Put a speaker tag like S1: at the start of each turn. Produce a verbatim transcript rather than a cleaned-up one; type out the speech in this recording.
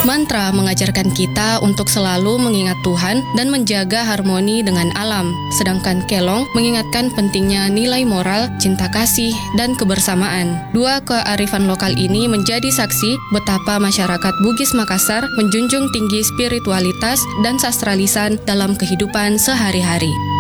S1: Mantra mengajarkan kita untuk selalu mengingat Tuhan dan menjaga harmoni dengan alam, sedangkan kelong mengingatkan pentingnya nilai moral, cinta kasih, dan kebersamaan. Dua kearifan lokal ini menjadi saksi betapa masyarakat Bugis Makassar menjunjung tinggi spiritualitas dan sastra lisan dalam kehidupan sehari-hari.